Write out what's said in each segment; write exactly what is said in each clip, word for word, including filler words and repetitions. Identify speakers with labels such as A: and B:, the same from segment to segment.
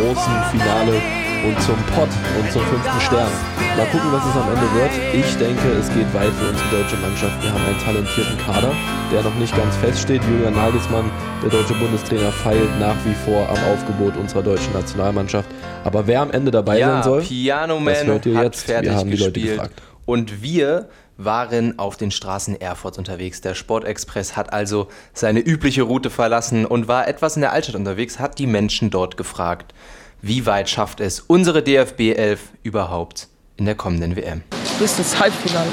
A: großen Finale und zum Pott und zum fünften Stern. Mal gucken, was es am Ende wird. Ich denke, es geht weit für unsere deutsche Mannschaft. Wir haben einen talentierten Kader, der noch nicht ganz feststeht. Julian Nagelsmann, der deutsche Bundestrainer, feilt nach wie vor am Aufgebot unserer deutschen Nationalmannschaft. Aber wer am Ende dabei
B: ja,
A: sein soll,
B: Piano Man
A: das hört ihr
B: hat
A: jetzt.
B: fertig
A: Wir haben die Leute
B: gespielt.
A: gefragt.
B: Und wir waren auf den Straßen Erfurt unterwegs. Der Sportexpress hat also seine übliche Route verlassen und war etwas in der Altstadt unterwegs, hat die Menschen dort gefragt, wie weit schafft es unsere D F B elf überhaupt in der kommenden W M?
C: Bis ins Halbfinale.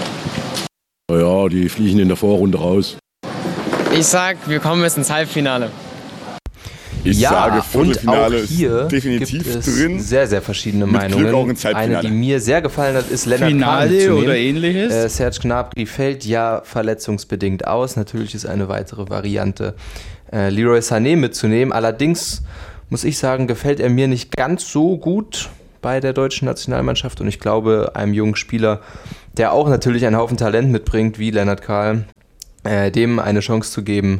D: Ja, die fliegen in der Vorrunde raus.
E: Ich sag, wir kommen bis ins Halbfinale.
D: Ich
B: ja,
D: sage, Viertelfinale
B: und auch hier
D: ist definitiv
B: gibt es
D: drin.
B: sehr, sehr verschiedene
D: Mit
B: Meinungen.
D: Glück auch ins Halbfinale.
B: Eine, die mir sehr gefallen hat, ist Lennart
F: Finale
B: Kahl mitzunehmen.
F: oder ähnliches?
B: Äh, Serge Gnabry fällt ja verletzungsbedingt aus. Natürlich ist eine weitere Variante, äh, Leroy Sané mitzunehmen. Allerdings muss ich sagen, gefällt er mir nicht ganz so gut bei der deutschen Nationalmannschaft. Und ich glaube, einem jungen Spieler, der auch natürlich einen Haufen Talent mitbringt, wie Lennart Kahl, äh, dem eine Chance zu geben,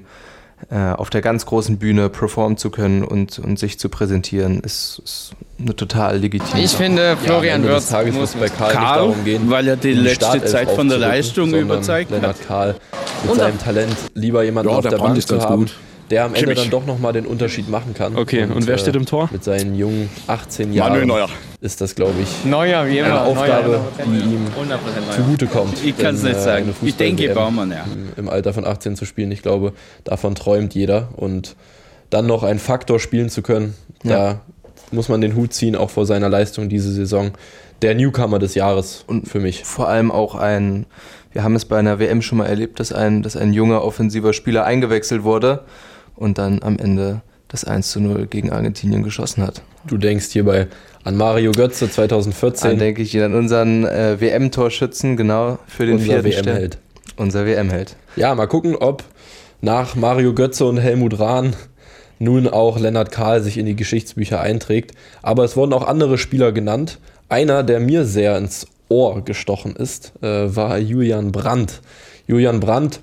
B: auf der ganz großen Bühne performen zu können und, und sich zu präsentieren, ist, ist eine total legitime
E: Ich finde, Florian
A: ja,
E: Wirtz
A: Tages
E: muss
A: bei Karl,
F: Karl,
A: nicht darum gehen,
F: weil er die
A: in
F: letzte
A: Startelf
F: Zeit von der
A: aufzurücken,
F: Leistung
A: sondern
F: überzeugt
A: Lennart
F: hat.
A: Kahl mit
C: Und
A: seinem Talent lieber jemanden
D: Ja,
A: auf
D: der
A: der
D: Brand
A: Bank
D: ist
A: zu
D: ganz
A: haben,
D: gut.
A: der am Ende
D: Kimmich.
A: dann doch nochmal den Unterschied machen kann.
F: Okay, und wer steht im Tor?
A: Mit seinen jungen achtzehn
D: Manuel
A: Jahren
D: Neuer.
A: ist das, glaube ich,
E: Neuer, wie immer.
A: eine Aufgabe,
E: Neuer.
A: die ihm zugutekommt.
F: Ich kann es
A: Denn,
F: nicht
A: äh,
F: sagen.
A: eine
F: Ich denke,
A: Fußball-W M
F: Baumann, ja.
A: im Alter von achtzehn zu spielen, ich glaube, davon träumt jeder. Und dann noch einen Faktor spielen zu können,
B: Ja.
A: da muss man den Hut ziehen, auch vor seiner Leistung diese Saison. Der Newcomer des Jahres
B: Und
A: für mich.
B: Vor allem auch ein, wir haben es bei einer W M schon mal erlebt, dass ein, dass ein junger offensiver Spieler eingewechselt wurde und dann am Ende das eins zu null gegen Argentinien geschossen hat.
A: Du denkst hierbei an Mario Götze
B: Dann
A: zweitausendvierzehn,
B: denke ich an unseren äh, W M-Torschützen, genau, für den
A: unser
B: vierten
A: W
B: Stern.
A: M-Held.
B: Unser W M-Held.
A: Ja, mal gucken, ob nach Mario Götze und Helmut Rahn nun auch Lennart Kahl sich in die Geschichtsbücher einträgt. Aber es wurden auch andere Spieler genannt. Einer, der mir sehr ins Ohr gestochen ist, äh, war Julian Brandt. Julian Brandt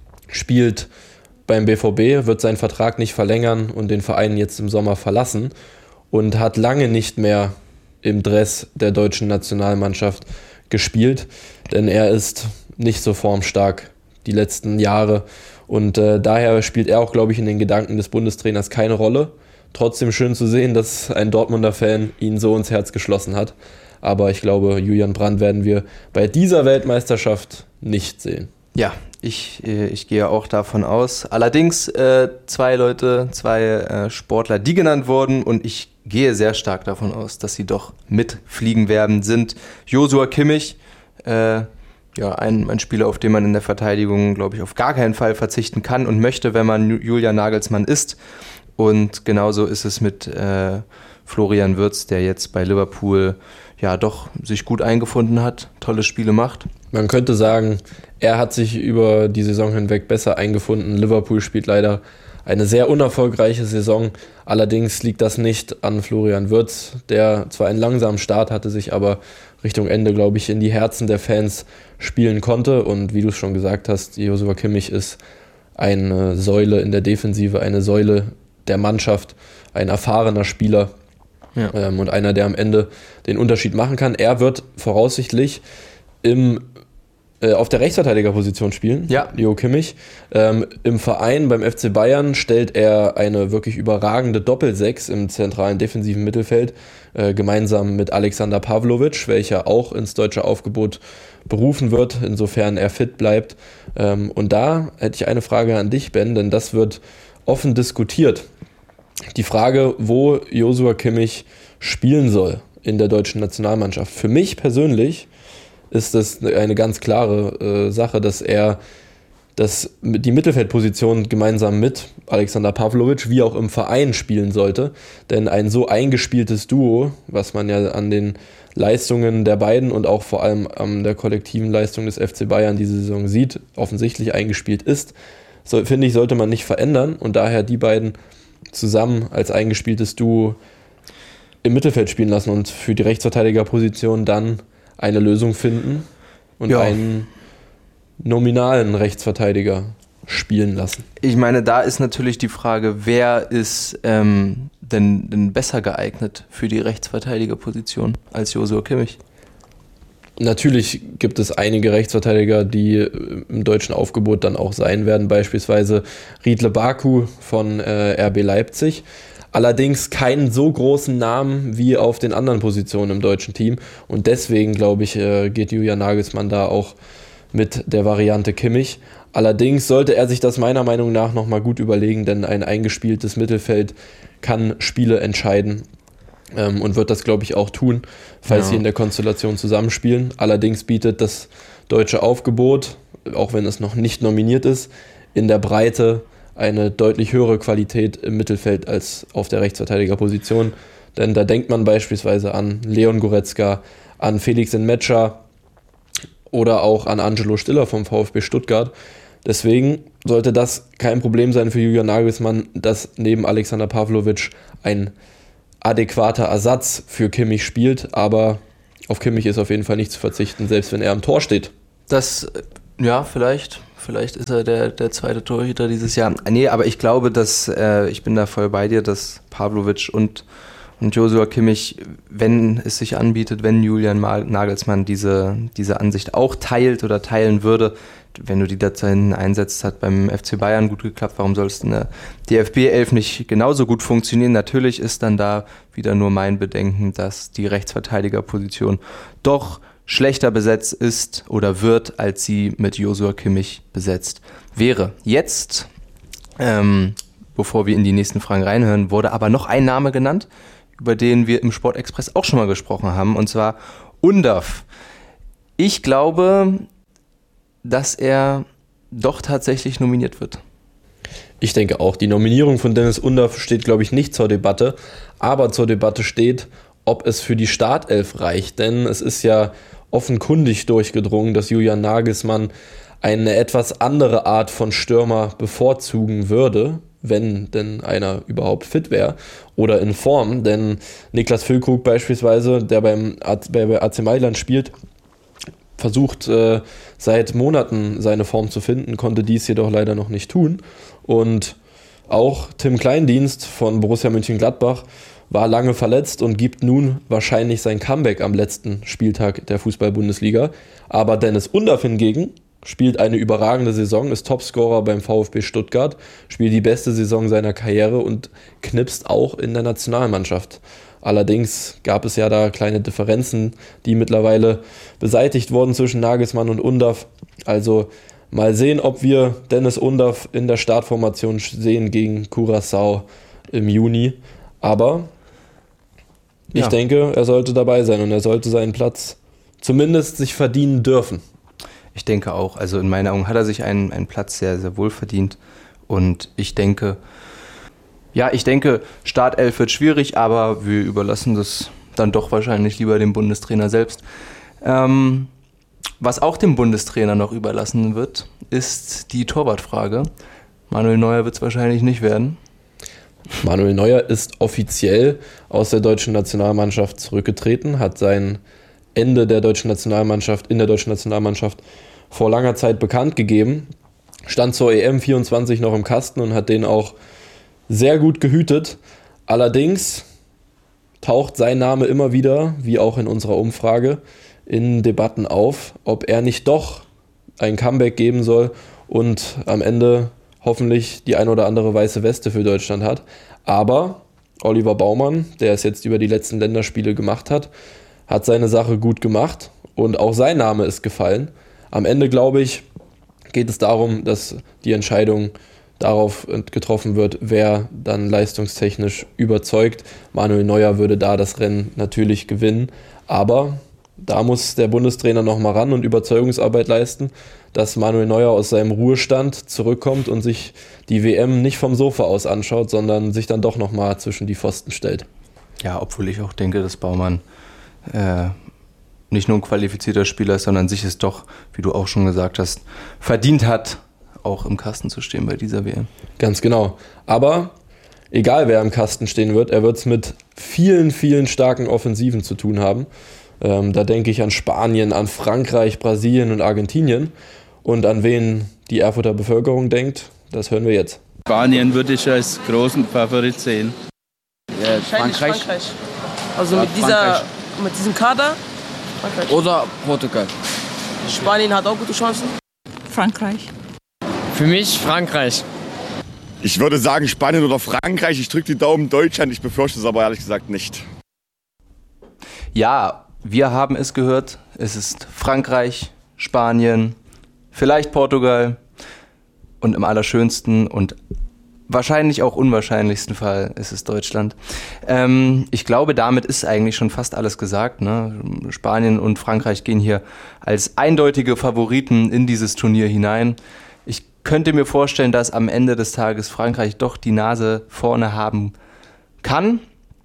A: spielt beim B V B, wird seinen Vertrag nicht verlängern und den Verein jetzt im Sommer verlassen und hat lange nicht mehr im Dress der deutschen Nationalmannschaft gespielt, denn er ist nicht so formstark die letzten Jahre und äh, daher spielt er auch, glaube ich, in den Gedanken des Bundestrainers keine Rolle. Trotzdem schön zu sehen, dass ein Dortmunder Fan ihn so ins Herz geschlossen hat, aber ich glaube, Julian Brandt werden wir bei dieser Weltmeisterschaft nicht sehen.
B: Ja, ich, äh, ich gehe auch davon aus. Allerdings äh, zwei Leute, zwei äh, Sportler, die genannt wurden und ich gehe sehr stark davon aus, dass sie doch mitfliegen werden, sind Joshua Kimmich, äh, ja, ein, ein Spieler, auf den man in der Verteidigung, glaube ich, auf gar keinen Fall verzichten kann und möchte, wenn man Julian Nagelsmann ist. Und genauso ist es mit äh, Florian Wirtz, der jetzt bei Liverpool ja doch sich gut eingefunden hat, tolle Spiele macht.
A: Man könnte sagen, er hat sich über die Saison hinweg besser eingefunden. Liverpool spielt leider eine sehr unerfolgreiche Saison. Allerdings liegt das nicht an Florian Wirtz, der zwar einen langsamen Start hatte, sich aber Richtung Ende, glaube ich, in die Herzen der Fans spielen konnte. Und wie du es schon gesagt hast, Joshua Kimmich ist eine Säule in der Defensive, eine Säule der Mannschaft, ein erfahrener Spieler. Ja. Ähm, und einer, der am Ende den Unterschied machen kann. Er wird voraussichtlich im, äh, auf der Rechtsverteidigerposition spielen,
B: ja.
A: Leo Kimmich. Ähm, Im Verein beim F C Bayern stellt er eine wirklich überragende Doppelsechs im zentralen defensiven Mittelfeld, äh, gemeinsam mit Alexander Pavlovic, welcher auch ins deutsche Aufgebot berufen wird, insofern er fit bleibt. Ähm, und da hätte ich eine Frage an dich, Ben, denn das wird offen diskutiert. Die Frage, wo Joshua Kimmich spielen soll in der deutschen Nationalmannschaft. Für mich persönlich ist das eine ganz klare äh, Sache, dass er das, die Mittelfeldposition gemeinsam mit Alexander Pavlovic wie auch im Verein spielen sollte. Denn ein so eingespieltes Duo, was man ja an den Leistungen der beiden und auch vor allem an der kollektiven Leistung des F C Bayern diese Saison sieht, offensichtlich eingespielt ist, so, finde ich, sollte man nicht verändern. Und daher die beiden zusammen als eingespieltes Duo im Mittelfeld spielen lassen und für die Rechtsverteidigerposition dann eine Lösung finden und ja. einen nominalen Rechtsverteidiger spielen lassen.
B: Ich meine, da ist natürlich die Frage, wer ist ähm, denn, denn besser geeignet für die Rechtsverteidigerposition als Joshua Kimmich?
A: Natürlich gibt es einige Rechtsverteidiger, die im deutschen Aufgebot dann auch sein werden, beispielsweise Riedle Baku von äh, R B Leipzig. Allerdings keinen so großen Namen wie auf den anderen Positionen im deutschen Team. Und deswegen, glaube ich, äh, geht Julian Nagelsmann da auch mit der Variante Kimmich. Allerdings sollte er sich das meiner Meinung nach nochmal gut überlegen, denn ein eingespieltes Mittelfeld kann Spiele entscheiden. Ähm, und wird das, glaube ich, auch tun, falls ja. sie in der Konstellation zusammenspielen. Allerdings bietet das deutsche Aufgebot, auch wenn es noch nicht nominiert ist, in der Breite eine deutlich höhere Qualität im Mittelfeld als auf der Rechtsverteidigerposition. Denn da denkt man beispielsweise an Leon Goretzka, an Felix Nmecha oder auch an Angelo Stiller vom VfB Stuttgart. Deswegen sollte das kein Problem sein für Julian Nagelsmann, dass neben Alexander Pavlovic ein adäquater Ersatz für Kimmich spielt, aber auf Kimmich ist auf jeden Fall nicht zu verzichten, selbst wenn er am Tor steht.
B: Das, ja, vielleicht, vielleicht ist er der, der zweite Torhüter dieses Jahr. Nee, aber ich glaube, dass, äh, ich bin da voll bei dir, dass Pavlovic und, und Joshua Kimmich, wenn es sich anbietet, wenn Julian Nagelsmann diese, diese Ansicht auch teilt oder teilen würde, wenn du die dazu einsetzt, hat beim F C Bayern gut geklappt, warum soll es in der D F B elf nicht genauso gut funktionieren? Natürlich ist dann da wieder nur mein Bedenken, dass die Rechtsverteidigerposition doch schlechter besetzt ist oder wird, als sie mit Joshua Kimmich besetzt wäre. Jetzt, ähm, bevor wir in die nächsten Fragen reinhören, wurde aber noch ein Name genannt, über den wir im Sportexpress auch schon mal gesprochen haben, und zwar Undav. Ich glaube, dass er doch tatsächlich nominiert wird.
A: Ich denke auch, die Nominierung von Dennis Undav steht, glaube ich, nicht zur Debatte, aber zur Debatte steht, ob es für die Startelf reicht, denn es ist ja offenkundig durchgedrungen, dass Julian Nagelsmann eine etwas andere Art von Stürmer bevorzugen würde, wenn denn einer überhaupt fit wäre oder in Form, denn Niklas Füllkrug beispielsweise, der beim bei A C Mailand spielt, versucht äh, seit Monaten seine Form zu finden, konnte dies jedoch leider noch nicht tun. Und auch Tim Kleindienst von Borussia Mönchengladbach war lange verletzt und gibt nun wahrscheinlich sein Comeback am letzten Spieltag der Fußball-Bundesliga. Aber Dennis Undav hingegen spielt eine überragende Saison, ist Topscorer beim VfB Stuttgart, spielt die beste Saison seiner Karriere und knipst auch in der Nationalmannschaft. Allerdings gab es ja da kleine Differenzen, die mittlerweile beseitigt wurden zwischen Nagelsmann und Undav. Also mal sehen, ob wir Dennis Undav in der Startformation sehen gegen Curaçao im Juni. Aber ich ja. denke, er sollte dabei sein und er sollte seinen Platz zumindest sich verdienen dürfen.
B: Ich denke auch. Also in meinen Augen hat er sich einen, einen Platz sehr, sehr wohl verdient. Und ich denke, ja, ich denke, Startelf wird schwierig, aber wir überlassen das dann doch wahrscheinlich lieber dem Bundestrainer selbst. Ähm, was auch dem Bundestrainer noch überlassen wird, ist die Torwartfrage. Manuel Neuer wird es wahrscheinlich nicht werden.
A: Manuel Neuer ist offiziell aus der deutschen Nationalmannschaft zurückgetreten, hat sein Ende der deutschen Nationalmannschaft in der deutschen Nationalmannschaft vor langer Zeit bekannt gegeben, stand zur E M vierundzwanzig noch im Kasten und hat den auch sehr gut gehütet. Allerdings taucht sein Name immer wieder, wie auch in unserer Umfrage, in Debatten auf, ob er nicht doch ein Comeback geben soll und am Ende hoffentlich die ein oder andere weiße Weste für Deutschland hat. Aber Oliver Baumann, der es jetzt über die letzten Länderspiele gemacht hat, hat seine Sache gut gemacht und auch sein Name ist gefallen. Am Ende, glaube ich, geht es darum, dass die Entscheidung darauf getroffen wird, wer dann leistungstechnisch überzeugt. Manuel Neuer würde da das Rennen natürlich gewinnen, aber da muss der Bundestrainer nochmal ran und Überzeugungsarbeit leisten, dass Manuel Neuer aus seinem Ruhestand zurückkommt und sich die W M nicht vom Sofa aus anschaut, sondern sich dann doch nochmal zwischen die Pfosten stellt.
B: Ja, obwohl ich auch denke, dass Baumann äh, nicht nur ein qualifizierter Spieler ist, sondern sich es doch, wie du auch schon gesagt hast, verdient hat, auch im Kasten zu stehen bei dieser W M.
A: Ganz genau. Aber egal wer im Kasten stehen wird, er wird es mit vielen, vielen starken Offensiven zu tun haben. Ähm, da denke ich an Spanien, an Frankreich, Brasilien und Argentinien. Und an wen die Erfurter Bevölkerung denkt, das hören wir jetzt.
C: Spanien würde ich als großen Favorit sehen. Wahrscheinlich
F: Frankreich.
C: Frankreich. Also
F: Ja,
C: mit, dieser,
F: Frankreich.
C: mit diesem Kader, Frankreich.
F: Oder Portugal.
C: Spanien hat auch gute Chancen.
G: Frankreich.
E: Für mich Frankreich.
H: Ich würde sagen Spanien oder Frankreich. Ich drücke die Daumen Deutschland. Ich befürchte es aber ehrlich gesagt nicht.
B: Ja, wir haben es gehört. Es ist Frankreich, Spanien, vielleicht Portugal und im allerschönsten und wahrscheinlich auch unwahrscheinlichsten Fall ist es Deutschland. Ähm, ich glaube, damit ist eigentlich schon fast alles gesagt. Ne? Spanien und Frankreich gehen hier als eindeutige Favoriten in dieses Turnier hinein. Ich könnte mir vorstellen, dass am Ende des Tages Frankreich doch die Nase vorne haben kann.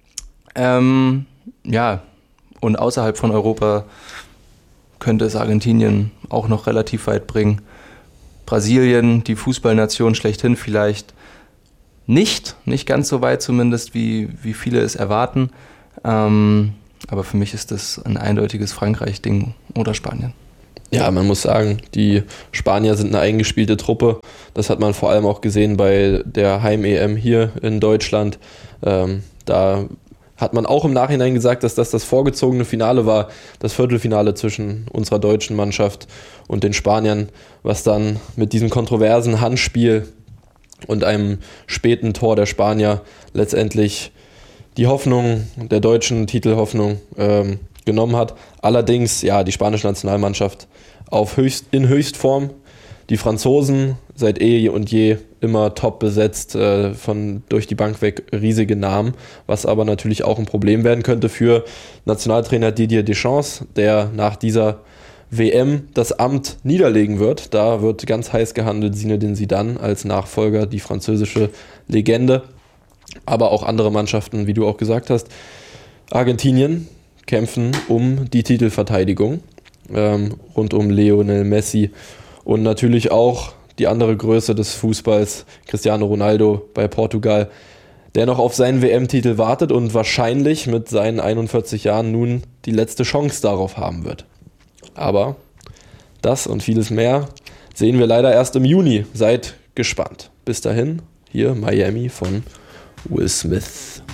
B: Ähm, ja, und außerhalb von Europa könnte es Argentinien auch noch relativ weit bringen. Brasilien, die Fußballnation schlechthin, vielleicht nicht, nicht ganz so weit zumindest, wie, wie viele es erwarten. Ähm, aber für mich ist das ein eindeutiges Frankreich-Ding oder Spanien.
A: Ja, man muss sagen, die Spanier sind eine eingespielte Truppe. Das hat man vor allem auch gesehen bei der Heim-E M hier in Deutschland. Ähm, da hat man auch im Nachhinein gesagt, dass das das vorgezogene Finale war, das Viertelfinale zwischen unserer deutschen Mannschaft und den Spaniern, was dann mit diesem kontroversen Handspiel und einem späten Tor der Spanier letztendlich die Hoffnung, der deutschen Titelhoffnung ähm, genommen hat. Allerdings, ja, die spanische Nationalmannschaft auf höchst, in Höchstform. Die Franzosen seit eh und je immer top besetzt, äh, von durch die Bank weg riesige Namen, was aber natürlich auch ein Problem werden könnte für Nationaltrainer Didier Deschamps, der nach dieser W M das Amt niederlegen wird. Da wird ganz heiß gehandelt Zinedine Zidane als Nachfolger, die französische Legende. Aber auch andere Mannschaften, wie du auch gesagt hast. Argentinien kämpfen um die Titelverteidigung ähm, rund um Lionel Messi und natürlich auch die andere Größe des Fußballs, Cristiano Ronaldo bei Portugal, der noch auf seinen W M-Titel wartet und wahrscheinlich mit seinen einundvierzig Jahren nun die letzte Chance darauf haben wird. Aber das und vieles mehr sehen wir leider erst im Juni. Seid gespannt. Bis dahin, hier Miami von Will Smith.